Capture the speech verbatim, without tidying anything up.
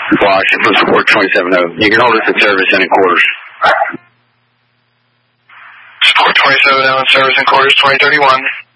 Washington, support twenty-seven oh. You can hold us at service and in quarters. Support twenty-seven oh in service and quarters twenty thirty-one.